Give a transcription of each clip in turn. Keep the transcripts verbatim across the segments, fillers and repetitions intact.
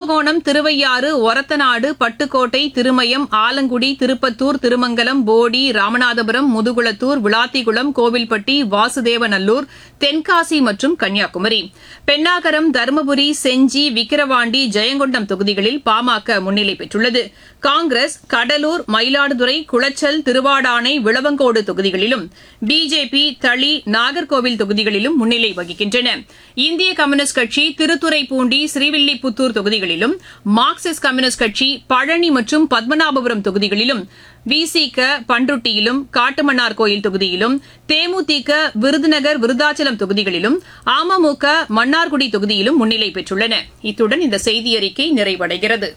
கும்பகோணம், திருவையாறு, ஒரத்தநாடு, பட்டுக்கோட்டை, திருமயம், ஆலங்குடி, திருப்பத்தூர், திருமங்கலம், போடி, ராமநாதபுரம், முதுகுளத்தூர், விளாத்திகுளம், கோவில்பட்டி, வாசுதேவநல்லூர், தென்காசி மற்றும் கன்னியாகுமரி, பென்னாகரம், தருமபுரி, செஞ்சி, விக்கிரவாண்டி, ஜெயங்கொண்டம் தொகுதிகளில் பாமக முன்னிலை பெற்றுள்ளது. காங்கிரஸ் கடலூர், மயிலாடுதுறை, குளச்சல், திருவாடானை, விளவங்கோடு தொகுதிகளிலும், பிஜேபி தளி, நாகர்கோவில் தொகுதிகளிலும் முன்னிலை வகிக்கின்றன. இந்திய கம்யூனிஸ்ட் கட்சி திருத்துறைப்பூண்டி, ஸ்ரீவில்லிபுத்தூர் தொகுதிகளிலும், மார்க்சிஸ்ட் கம்யூனிஸ்ட் கட்சி பழனி மற்றும் பத்மநாபபுரம் தொகுதிகளிலும், விசிக பண்ருட்டியிலும், காட்டுமன்னார் கோயில் தொகுதியிலும், தேமுதிக விருதுநகர், விருதாச்சலம் தொகுதிகளிலும், அமமுக மன்னார்குடி தொகுதியிலும் முன்னிலை பெற்றுள்ளன. இத்துடன் இந்த செய்தியறிக்கை நிறைவடைகிறது.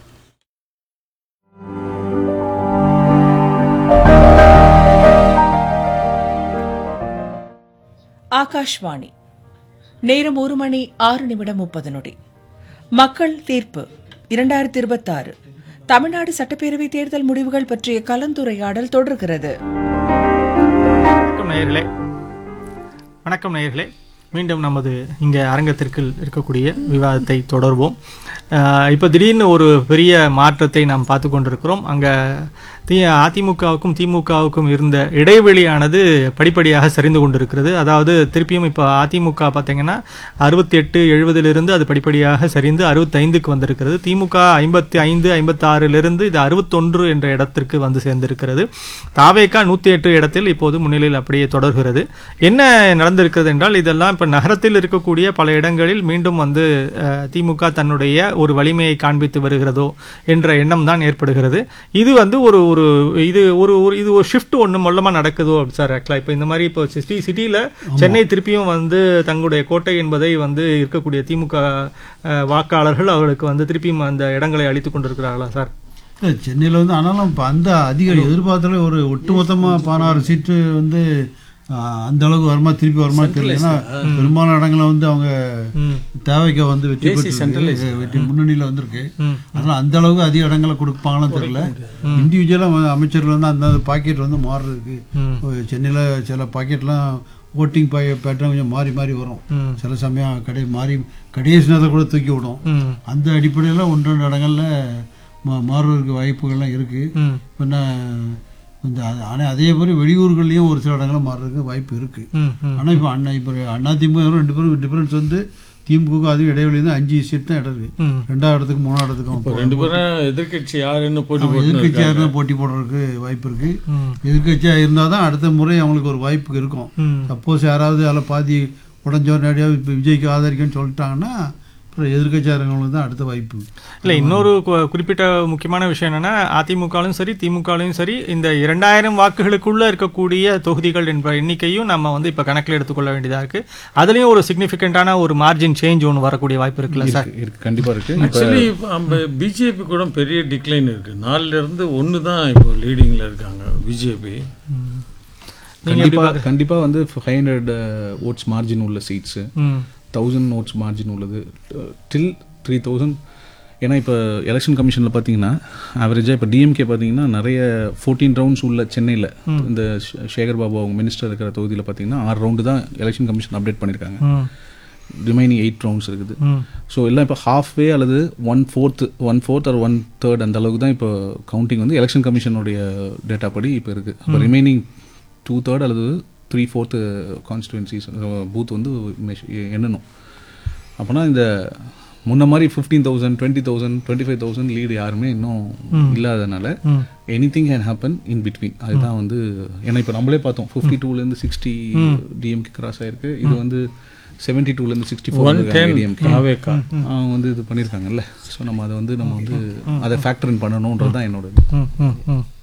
ஆகாஷ்வாணி. நேரம் ஒரு மணி ஆறு நிமிடம் முப்பது நொடி. மக்கள் தீர்ப்பு இரண்டாயிரத்தி இருபத்தி ஆறு தமிழ்நாடு சட்டப்பேரவை தேர்தல் முடிவுகள் பற்றிய கலந்துரையாடல் தொடர்கிறது. வணக்கம் நேயர்களே வணக்கம் நேயர்களே மீண்டும் நமது இங்கே அரங்கத்திற்குள் இருக்கக்கூடிய விவாதத்தை தொடர்வோம். இப்போ திடீர்னு ஒரு பெரிய மாற்றத்தை நாம் பார்த்து கொண்டிருக்கிறோம். அங்கே தி அதிமுகவுக்கும் திமுகவுக்கும் இருந்த இடைவெளியானது படிப்படியாக சரிந்து கொண்டிருக்கிறது. அதாவது திருப்பியும் இப்போ அதிமுக பார்த்தீங்கன்னா அறுபத்தி எட்டு எழுபதிலிருந்து அது படிப்படியாக சரிந்து அறுபத்தைந்துக்கு வந்திருக்கிறது. திமுக ஐம்பத்தி ஐந்து ஐம்பத்தாறிலிருந்து இது அறுபத்தொன்று என்ற இடத்திற்கு வந்து சேர்ந்திருக்கிறது. தாவேகா நூற்றி எட்டு இடத்தில் இப்போது முன்னிலையில் அப்படியே தொடர்கிறது. என்ன நடந்திருக்கிறது என்றால், இதெல்லாம் இப்போ நகரத்தில் இருக்கக்கூடிய பல இடங்களில் மீண்டும் வந்து திமுக தன்னுடைய ஒரு வலிமையை காண்பித்து வருகிறதோ என்ற எண்ணம் தான் ஏற்படுகிறது. இது வந்து ஒரு ஒரு இது ஒரு இது ஒரு ஷிஃப்ட் ஒன்று மொல்லமாக நடக்குதோ சார். ஆக்சுவலாக இப்போ இந்த மாதிரி இப்போ சிட்டி சிட்டியில் சென்னை திருப்பியும் வந்து தங்களுடைய கோட்டை என்பதை வந்து இருக்கக்கூடிய திமுக வாக்காளர்கள் அவர்களுக்கு வந்து திருப்பியும் அந்த இடங்களை அளித்துக் கொண்டிருக்கிறார்களா சார்? சென்னையில் வந்து ஆனாலும் இப்போ அந்த அதிக எதிர்பார்த்தாலே ஒரு ஒட்டுமொத்தமாக பதினாறு சீட்டு வந்து அந்த அளவுக்கு வருமா திருப்பி வருமா தெரியல. ஏன்னா பெரும்பாலான இடங்களை வந்து அவங்க தேவைக்கு வந்து வெற்றி பெற்று வெற்றி முன்னணியில் வந்திருக்கு. அதனால அந்த அளவுக்கு அதிக இடங்களை கொடுப்பாங்கன்னு தெரியல. இண்டிவிஜுவலாக அமைச்சர்கள் வந்து அந்த பாக்கெட் வந்து மாறுறதுக்கு சென்னையில் சில பாக்கெட்லாம் ஓட்டிங் பேட்டர்ன் கொஞ்சம் மாறி மாறி வரும். சில சமயம் கடை மாறி கடைசி நேரத்தில் கூட தூக்கி விடும். அந்த அடிப்படையில் ஒன்று ரெண்டு இடங்கள்ல மாறுவதற்கு வாய்ப்புகள்லாம் இருக்கு. இப்போ கொஞ்சம் ஆனால் அதே மாதிரி வெளியூர்கள்லையும் ஒரு சில இடங்களும் மாறுறதுக்கு வாய்ப்பு இருக்கு. ஆனால் இப்போ அண்ணா இப்போ அண்ணா திமுக ரெண்டு பேரும் டிஃபரன்ஸ் வந்து திமுக அதுவும் இடைவெளி வந்து அஞ்சு சீட் தான் இடம் இருக்கு. ரெண்டாவது இடத்துக்கு மூணாவது இடத்துக்கும் ரெண்டு பேரும் எதிர்கட்சி யாருன்னு போட்டி எதிர்கட்சி யாருன்னு போட்டி போடுறதுக்கு வாய்ப்பு இருக்கு. எதிர்கட்சியா இருந்தால் தான் அடுத்த முறை அவங்களுக்கு ஒரு வாய்ப்பு இருக்கும். சப்போஸ் யாராவது அதில் பாதி உடஞ்சோர் நேரடியாக இப்போ விஜய்க்கு ஆதரிக்கன்னு சொல்லிட்டாங்கன்னா அப்புறம் எதிர்கட்சியாளர்களுக்கு தான் அடுத்த வாய்ப்பு. இல்லை, இன்னொரு குறிப்பிட்ட முக்கியமான விஷயம் என்னன்னா, அதிமுகலும் சரி திமுகலையும் சரி இந்த இரண்டாயிரம் வாக்குகளுக்குள்ள இருக்கக்கூடிய தொகுதிகள் என்ற எண்ணிக்கையும் நம்ம வந்து இப்போ கணக்கில் எடுத்துக்கொள்ள வேண்டியதாக இருக்கு. அதுலேயும் ஒரு சிக்னிஃபிகண்டான ஒரு மார்ஜின் சேஞ்ச் ஒன்று வரக்கூடிய வாய்ப்பு இருக்குல்ல சார்? இருக்கு, கண்டிப்பாக இருக்கு. ஆக்சுவலி நம்ம பிஜேபி கூட பெரிய டிக்ளைன் இருக்கு. நாலுல இருந்து ஒன்று தான் இப்போ லீடிங்கில் இருக்காங்க பிஜேபி. கண்டிப்பாக கண்டிப்பாக வந்து ஃபைவ் ஹண்ட்ரட் ஓட்ஸ் மார்ஜின் உள்ள சீட்ஸு, தௌசண்ட் நோட்ஸ் மார்ஜின் உள்ளது, டில் த்ரீ தௌசண்ட். ஏன்னா இப்போ எலெக்ஷன் கமிஷனில் பார்த்தீங்கன்னா ஆவரேஜாக இப்போ டிஎம்கே பார்த்தீங்கன்னா நிறைய ஃபோர்டீன் ரவுண்ட்ஸ் உள்ள சென்னையில் இந்த சேகர் பாபு அவங்க மினிஸ்டர் இருக்கிற தொகுதியில் பார்த்தீங்கன்னா ஆறு ரவுண்டு தான் எலெக்ஷன் கமிஷன் அப்டேட் பண்ணியிருக்காங்க. ரிமைனிங் எயிட் ரவுண்ட்ஸ் இருக்குது. ஸோ எல்லாம் இப்போ ஹாஃப் வே அல்லது one fourth one fourth or one third அந்த அளவுக்கு தான் இப்போ கவுண்டிங் வந்து எலெக்ஷன் கமிஷனுடைய டேட்டா படி இப்போ இருக்குது. அப்போ ரிமைனிங் டூ தேர்ட் அல்லது த்ரீ ஃபோர்த்து கான்ஸ்டிடுவன்சிஸ் பூத் வந்து எண்ணணும். அப்போனா இந்த முன்ன மாதிரி fifteen thousand twenty thousand twenty five thousand lead யாருமே இன்னும் இல்லாதனால any thing can happen in between. அதுதான் வந்து ஏன்னா இப்போ நம்மளே பார்த்தோம் ஃபிஃப்டி டூலேருந்து சிக்ஸ்டி டிஎம்கே கிராஸ் ஆயிருக்கு. இது வந்து செவன்டி டூலேருந்து சிக்ஸ்டி ஃபோர் டிஎம்கே அவங்க வந்து இது பண்ணியிருக்காங்கல்ல. ஸோ நம்ம அதை வந்து நம்ம வந்து அதை ஃபேக்டர் இன் பண்ணணுன்றது தான் என்னோட.